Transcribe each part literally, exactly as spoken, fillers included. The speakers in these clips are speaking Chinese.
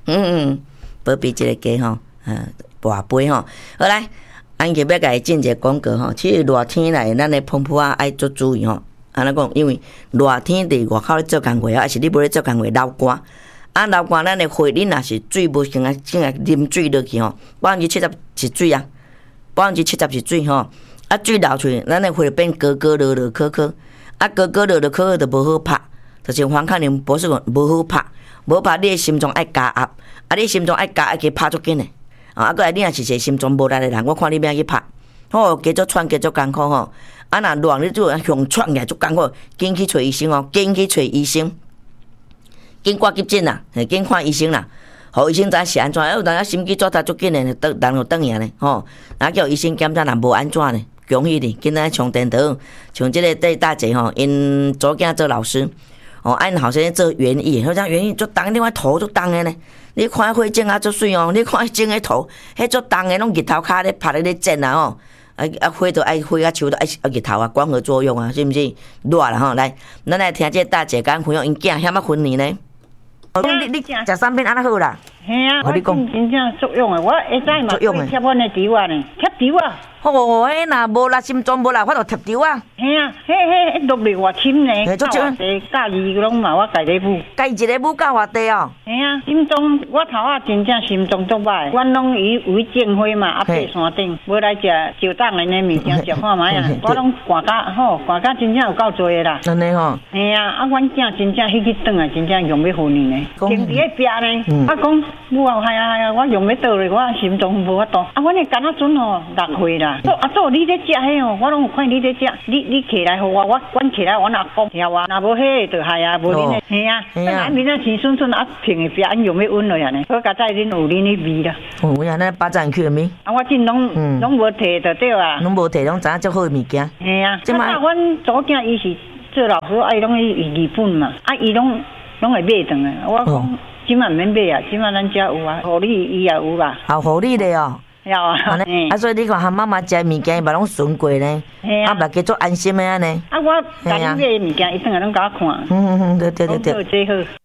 嗯嗯，保庇这个家吼，嗯，跋杯吼，好来，安吉要甲伊进一个广告吼。其实热天来，咱的澎湃啊爱做注意吼。安尼讲，因为热天伫外口咧做工课啊，还是你无咧做工课流汗。啊，流汗咱的血，你若是水无先啊，先啊啉水落去吼，百分之七十是水啊，百分之七十是水吼。啊，水流出去，咱的血变高高落落可可，啊高高落落可可就无好拍，就是黄卡林博士讲无好拍，无拍你的心脏爱加压，啊你心脏爱加压去拍足紧的，啊，过来你若是一个心脏无力的人，我看你要去拍，吼，加足喘，加足艰苦吼，啊若热你就向喘起来足艰苦，紧去找医生哦，紧去找医生，紧挂急诊啦，紧看医生啦。互医生知是安怎？哎，有当啊心肌做他足紧的，倒人就倒去咧，吼！啊叫医生检查，若无安怎呢？恭喜你，今仔上电脑，像即个对大姐吼，因左囝做老师，哦，按好生做园艺，好像园艺足重，另外头足重的呢。你看花种啊足水哦，你看种的土，迄足重的，拢日头骹咧拍咧咧剪啊吼，啊啊花都爱花啊树都爱啊日头啊，光合作用啊，是毋是？热啦吼，来，咱来听这大姐讲分享因囝险啊分年呢。哦，你你食三片安那好啦？ 嘿啊，我真真正作用的，我会使嘛会贴阮的条啊呢，贴条啊。 哦，迄若无啦，心脏无啦，我就贴条啊。 嘿啊，迄迄落力偌深呢， 嘿，足少。 诶，教伊拢嘛，我家己舞。 家一个舞教偌地哦。 嘿啊，心脏我头啊真正心脏足歹，阮拢以为种花嘛，啊爬山顶，无来食少当的呢物件食看卖啊，我拢寒甲吼，寒甲真正有够多的啦。 安尼吼。 嘿啊，啊，阮囝真正迄去转啊，真正用要分呢呢，停伫咧壁呢，啊讲。母啊，系啊系啊，我用要倒咧，我心脏无法度。啊，阮的干仔阵哦，六岁啦。做啊做你咧食迄哦，我拢有看你咧食。你你起来互我，我管起来我阿公晓啊。若无迄个就系啊，无恁的嘿啊。嘿啊。啊，明仔青顺顺啊，平的壁，俺用要稳落啊呢。好佳哉恁有恁的味啦。 哦，我安尼巴掌去咪？ 啊，我真拢拢无摕就对啊。 拢无摕，拢知影足好的物件。 嘿啊。即摆阮左囝伊是做老师，啊伊拢去日本嘛，啊伊拢拢会买转来。我讲。即满免买啊，即满咱遮有啊，互你伊也有啦。 好，互你咧哦。 有啊。安尼， 啊，所以你看，和妈妈食物件，伊嘛拢顺过呢。 嘿啊。 啊，嘛叫做安心的安尼。 啊，我家己买的物件，伊转来拢甲我看。 嗯嗯嗯，对对对对。 好，这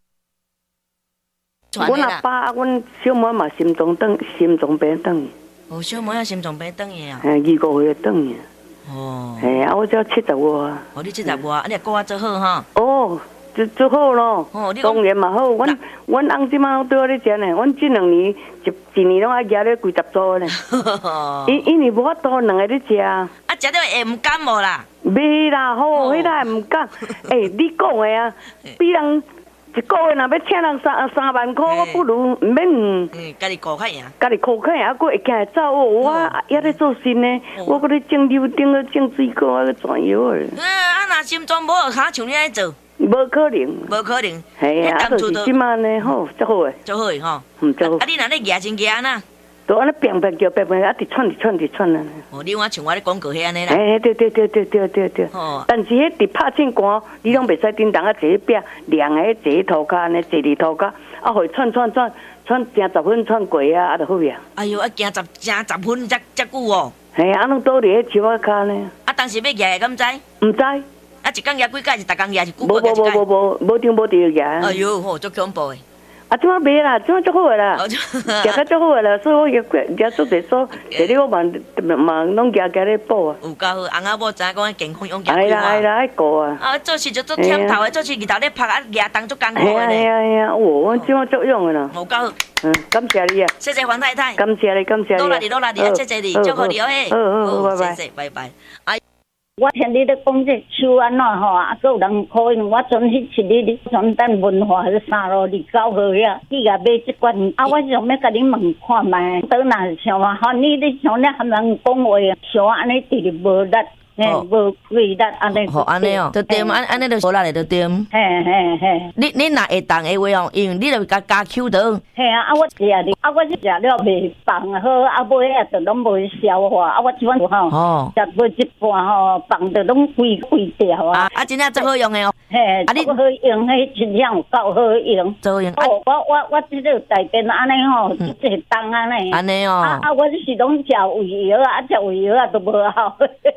好。阮阿爸啊，阮小妹嘛心脏长，心脏病长。 哦，小妹啊，心脏病长去啊。 嘿，二五岁长去。 哦。 嘿，啊，我只七十外。 哦，你七十外，啊，你顾我做好哈。 哦。就就好咯，当然嘛好。阮阮翁即马对我咧食呢，阮即两年一一年拢爱夹咧几十组呢。因因为无法度两个咧食。啊， 食了会毋甘无啦？ 袂啦，好，迄个会毋甘。诶，你讲的啊，比人一个月若要请人三三万块，我不如免。嗯， 家己顾较赢。 家己顾较赢，啊，佫会惊会走哦。我也咧做新呢，我佫咧种柳丁，咧种水果，啊，佫转药诶。 嗯，啊，若心脏无好，骹像你安尼做。 无可能， 无可能。 系啊，啊，就是即马呢，好，足好诶， 足好诶吼。 嗯，足好。 啊，你若咧举真举安那？ 都安尼平平叫平平，啊，直窜直窜直窜啊。 哦，你我像我咧广告迄安尼啦。 哎，对对对对对对对。哦。但是迄伫拍凊寒，你拢袂使叮当啊，坐迄壁凉诶，坐迄涂骹安尼，坐伫涂骹，啊，互伊窜窜窜窜，正十分窜过啊，啊，就好呀。 哎哟，啊，行十正十分遮遮久哦。 嘿，啊，拢倒伫迄树仔骹呢。 啊，当时要举，敢知？ 毋知。 啊，一工举几摆是逐工举是几摆？无无无无无，无张无地举。 哎哟，吼，足恐怖诶！ 啊，即摆袂啦，即摆足好诶啦，举较足好诶啦，所以我也举足侪所，第日我嘛嘛拢举举咧补啊。 有够好，翁仔某知影讲健康勇举。 系啦系啦，爱顾啊。 啊，做事就做忝头诶，做事日头咧拍啊，举当足艰苦诶咧。系啊系啊，哦，我即摆足用诶啦。 有够好。 嗯，感谢你啊。 谢谢黄太太。 感谢你，感谢你。 多啦你，多啦你，啊，谢谢你，祝福你哦嘿。 好好好，拜拜。 谢谢，拜拜。哎。 我听你咧讲这手安怎吼，啊，佫有人可能我准去去你咧传单文化迄三路二九号遐，你甲买即罐，啊，我想要甲你问看卖，倒若像话，吼，你咧像咧含人讲话，像安尼直直无力。嘿，无味力安尼。 好，安尼哦，就对，安安尼就无力咧，就对。 嘿嘿嘿。 你你若会当的话哦，因为你著加加 Q 到。 嘿啊，啊我食哩，啊我食了袂放好，啊尾啊就拢无消化，啊我即摆吼，食到一半吼，放着拢规规掉啊。 啊，真正最好用的哦。 嘿，啊你好用，迄真正有够好用。 最好用。 哦，我我我即个大便安尼吼，即个当安尼。 安尼哦。 啊啊，我是拢食胃药啊，食胃药啊都无效。啊我迄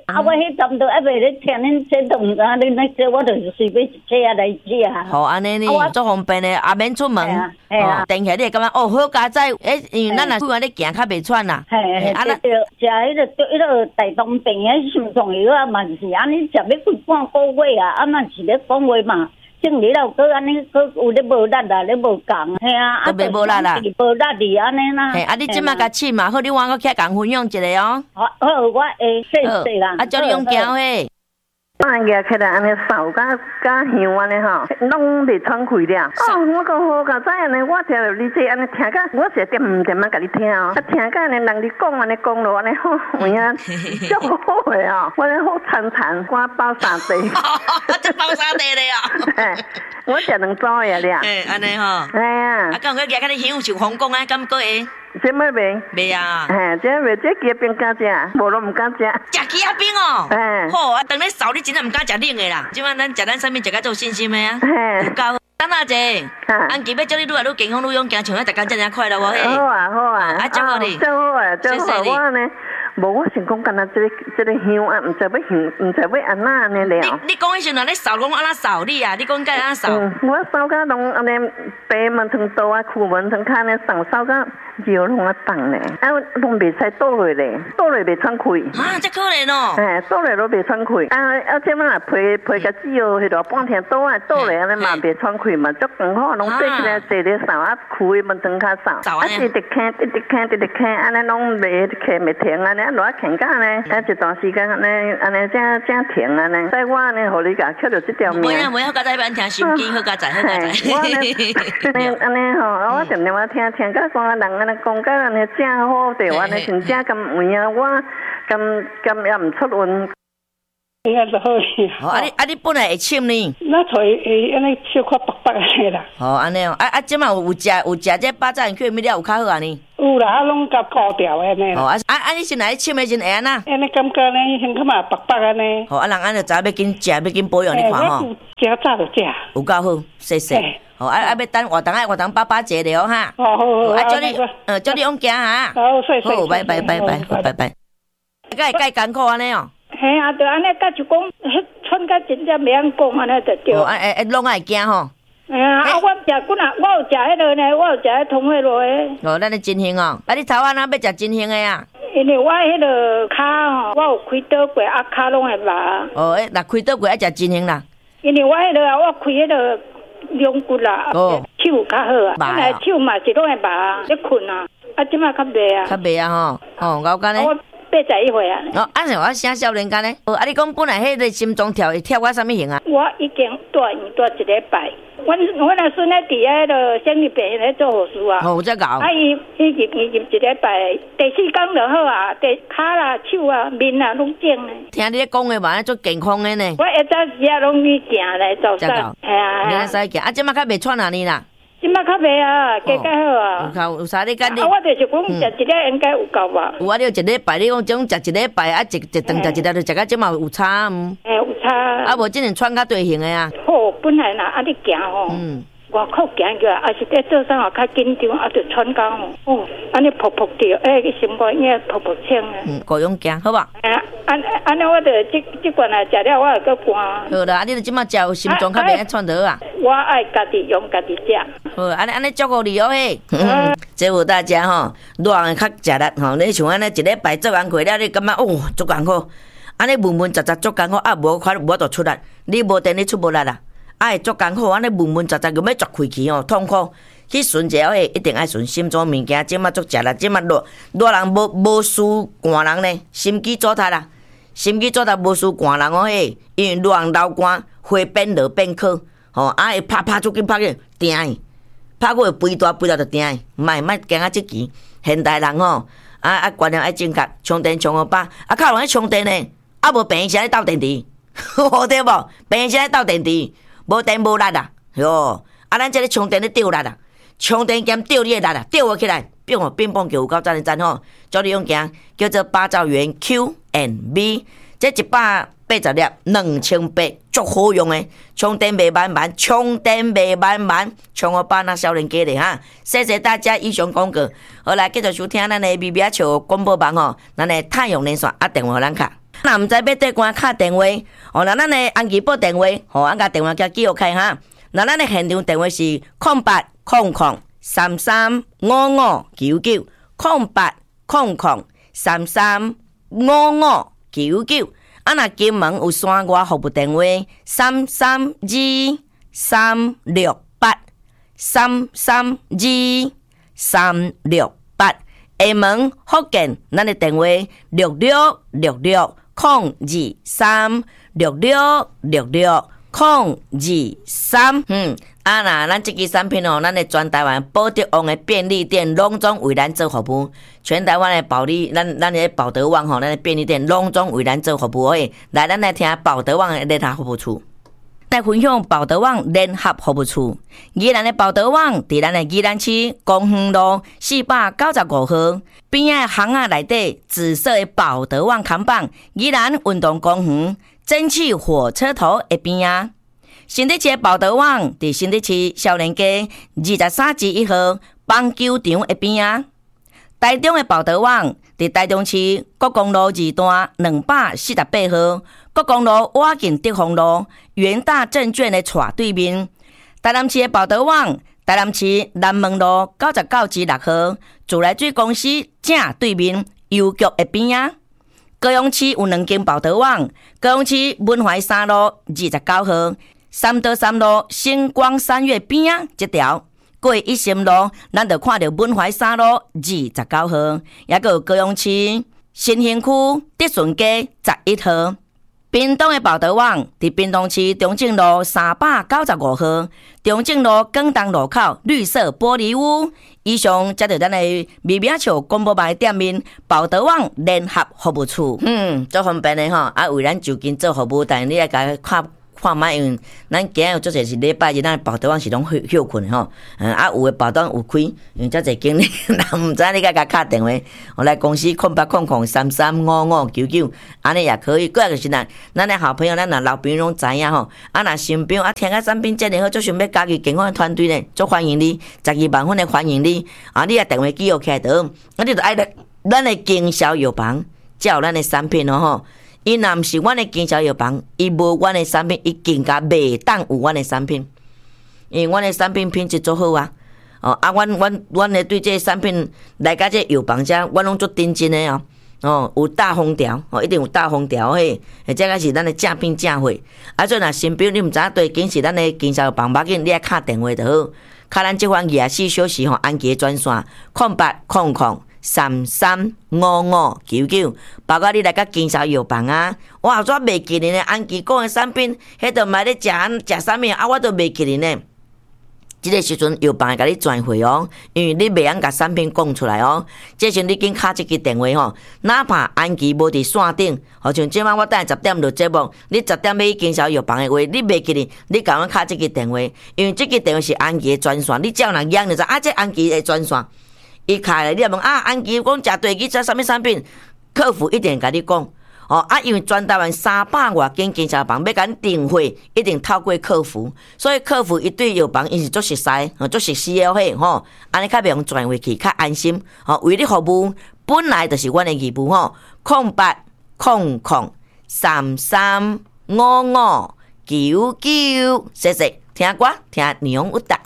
迄站都还袂咧听恁这动啊，恁那这我就是随便一车来吃啊。 好，安尼呢，足方便的，也免出门。 系啊， 定起来你会感觉哦，好加载，诶，因为咱若出门咧行较袂喘啦。 嘿，啊，那食迄个迄个大东病诶，心脏药啊，嘛是安尼食要几半个月啊，啊嘛是咧讲话嘛。正日了，佮安尼，佮有咧无力啊，咧无共，嘿啊， 啊，袂无力啦， 无力哩安尼啦。 嘿，啊，你即马甲试嘛，好，你我个起来共分享一下哦。 好，好，我会谢谢啦。 啊，叫你用行嘿。 半夜起来安尼扫甲甲香安尼吼，拢袂喘气了。哦，我讲好佳哉安尼，我听着你这安尼听甲，我是点唔点啊甲你听哦。啊，听甲安尼人你讲安尼讲落安尼好，有影足好诶哦。我咧好惨惨，我包三地。 这包三地咧哦。 我食两组诶了。 诶，安尼吼。 哎呀。 啊，敢有个加你香像皇宫啊，敢过会？ 这么袂？ 袂啊！ 嘿，这袂这鸡饼敢食，无拢唔敢食。 食鸡仔饼哦！ 嘿， 好啊，当你扫你真正唔敢食冷的啦。即摆咱食咱上面食甲做信心的啊。 嘿， 有够。等下者，安吉要祝你愈来愈健康、愈勇敢，像咱逐工遮尔快乐哦嘿。 好啊，好啊。 啊，祝福你。 祝好啊，祝好我呢。无，我想讲，干那这个这个香啊，唔知要香，唔知要安那呢了。 你你讲迄时阵，你扫讲安那扫你啊？你讲该安那扫？ 嗯，我扫甲拢安尼白门床刀啊，裤门床骹呢，扫扫甲腰拢啊动咧，啊，拢袂使倒落咧，倒落袂喘气。 啊，这可怜哦。 嘿，倒落都袂喘气。啊啊，这摆皮皮甲只要迄落半天倒啊倒咧，安尼嘛袂喘气嘛，足刚好，拢爬起来坐咧扫啊，裤门床骹扫，啊，直直看，直直看，直直看，安尼拢袂看袂停安尼。落看到呢，啊一段时间安尼安尼正正停安尼，所以我呢，互你甲捡到这条命。 袂啊袂啊，好佳哉，要听心机，好佳哉，好佳哉。 我呢，安尼吼，我定定我听听，甲讲人安尼讲，甲安尼正好着，安尼真正咁有影，我咁咁也唔出运。 应该是好哩。 好，啊你啊你本来会深呢？ 那才会安尼小可白白安尼啦。 好，安尼哦，啊啊，即马有有食有食这巴掌卷物了有较好安尼。 有啦，啊拢甲固掉安尼。 哦，啊啊啊，你先来深的真会安那？ 安尼感觉呢，先看嘛白白安尼。 好，啊人安就知要紧食，要紧保养，你看吼。 食早就食。 有够好，谢谢。好，啊啊要等活动啊活动爸爸节了哈。 好好好。 啊叫你，呃叫你用行哈。 好，谢谢。 好，拜拜拜拜，好拜拜。该该艰苦安尼哦。 嘿啊，就安尼，甲就讲，迄喘甲真正袂晓讲安尼就对。 哦，啊诶诶，拢爱惊吼。 哎呀，啊，我食骨啊，我有食迄个呢，我有食迄通血路的。 哦，咱的真香哦，啊，你头安那要食真香的啊？ 因为我迄个骹吼，我有开刀过，啊骹拢会麻。 哦，诶，若开刀过爱食真香啦。 因为我迄个啊，我开迄个两骨啦， 哦， 手较好啊，本来手嘛是拢会麻，咧困啊，啊，即马较袂啊。 较袂啊吼，哦，我讲咧。 八十一岁啊！ 哦，啊像我啥少年间呢？哦，啊你讲本来迄个心脏跳会跳到啥物型啊？ 我已经住院住一礼拜，我我那孙咧伫迄个省立病院咧做护士啊。 哦，这搞。 啊伊伊入伊入一礼拜，第四天就好啊，第骹啦、手啊、面啊拢正咧。 听你咧讲的嘛，做健康的呢。 我一早时啊拢去行咧，早上。 系啊。你使行，啊，即马较袂喘啊你啦。 即马较袂啊，加较好啊。 有够有啥你讲你？ 啊，我就是讲食一粒应该有够吧。 有啊，你一礼拜你讲种食一礼拜啊，一一顿食一粒，就食到即马有差嗯。 诶，有差。 啊，无即阵喘较对型的啊。 好，本来呐，啊你行吼。嗯。外口行过来，啊是在做啥啊？较紧张，啊就喘到哦，哦，安尼噗噗掉，哎，个心肝也噗噗呛啊。 嗯，够勇敢，好吧？ 啊，安安尼我着即即罐啊，食了我会搁寒。 好啦，啊，你着即马食有心脏较袂爱喘得啊。 我爱家己用家己食。 好，安尼安尼祝福你哦嘿。嗯，祝福大家吼，热的较食力吼。你像安尼一礼拜做完过了，你感觉哦足艰苦，安尼闷闷杂杂足艰苦，啊无快无得出力，你无电你出无力啦。啊，会足艰苦，安尼闷闷杂杂，又要绝气气哦，痛苦。去顺者嘿，一定爱顺心脏物件，即马足食啦，即马热热人无无输寒人呢，心肌阻塞啦，心肌阻塞无输寒人哦嘿，因为热人流汗，血变热变可，吼，啊会拍拍出去拍去，定，拍过会肥大肥大就定，莫莫惊啊即期，现代人吼，啊啊观念爱正确，充电充好饱，啊靠人咧充电呢，啊无病时咧斗电池，好对无？病时咧斗电池。无电无力啊，哟！啊，咱这咧充电咧掉力啊，充电兼掉你的力啊，掉我起来，变哦乒乓球有够赞的赞吼！叫你用行叫做八兆元 Q and B， 这一百八十粒两千八，足好用的，充电袂慢慢，充电袂慢慢，充我把那少年家的哈！谢谢大家以上广告，好来继续收听咱的 B B 球广播版吼，咱的太阳连线啊电话咱卡。 那毋知要对官敲电话，哦，那咱的安吉拨电话，吼，俺甲电话叫记录开哈。那咱的现场电话是空八空空三三五五九九，空八空空三三五五九九。啊，若金门有线外服务电话三三二三六八三三二三六八。厦门福建，咱的电话六六六六空二三六六六六空二三。嗯，啊那咱这支产品哦，咱的全台湾保德旺的便利店拢总为咱做服务，全台湾的保利，咱咱的保德旺吼，咱的便利店拢总为咱做服务诶。来，咱来听保德旺的联合服务处。来分享保德旺联合服务处，宜兰的保德旺伫咱的宜兰市公园路四百九十五号边仔巷仔内底紫色的保德旺看板，宜兰运动公园蒸汽火车头的边仔。新竹市的保德旺伫新竹市少年街二十三至一号棒球场的边仔。台中的保德旺伫台中市国公路二段两百四十八号。国公路瓦近德丰路元大证券的斜对面，台南市的保德旺，台南市南门路九十九至六号自来水公司正对面邮局的边仔。高雄市有两间保德旺，高雄市文怀三路二十九号，三德三路星光三月边仔这条。过一心路，咱就看到文怀三路二十九号，也有高雄市新兴区德顺街十一号。屏东的保德旺伫屏东市中正路三百九十五号，中正路广东路口绿色玻璃屋。以上接到咱的微名笑广播牌店面保德旺联合服务处。嗯，足方便的吼，啊为咱就近做服务，但你来甲看。看卖，因为咱今日有做者是礼拜日，咱保德旺是拢休休困的吼。嗯，啊有的保德旺有开，因为遮侪经理，若毋知你甲甲敲电话，我来公司空八空空三三五五九九，安尼也可以。过来就是咱咱的好朋友，咱若老朋友拢知影吼。啊，若新朋友啊，听个产品真哩好，就想要加入健康的团队呢，足欢迎你，十二万分的欢迎你。啊，你啊电话记录起来得，啊你着爱咱咱的经销药房，才有咱的产品哦吼。伊若毋是阮的经销药房，伊无阮的产品，伊更加袂当有阮的产品，因为阮的产品品质足好啊。哦，啊，阮阮阮的对这个产品来甲这药房遮，阮拢足认真的哦。哦，有大封条，哦，一定有大封条嘿，或者个是咱的正品正货。啊，所以若新朋友你毋知影对紧是咱的经销药房，无要紧，你爱敲电话就好。敲咱即款廿四小时吼，安吉专线空八空空。三三五五九九，包括你来甲经销药房啊，我后煞袂记哩呢。安吉讲的产品，迄都买咧食食啥物啊，我都袂记哩呢。即个时阵药房会甲你转回哦，因为你袂晓甲产品讲出来哦。这时你紧敲即支电话吼，哪怕安吉无伫线顶，好像即晚我等下十点录节目，你十点要去经销药房的话，你袂记哩，你甲我敲即支电话，因为即支电话是安吉的专线，你只要若养就知啊，这安吉的专线。伊开来，你也问啊，安吉讲食对去食啥物产品？客服一定甲你讲哦啊，因为全台湾三百外间经销房要甲你订货，一定透过客服，所以客服伊对药房伊是足熟悉，哦，足熟悉的嘿吼，安尼较袂用转回去，较安心。哦，为你服务本来就是阮的义务吼，空八空空三三五五九九，谢谢，听歌听牛有达。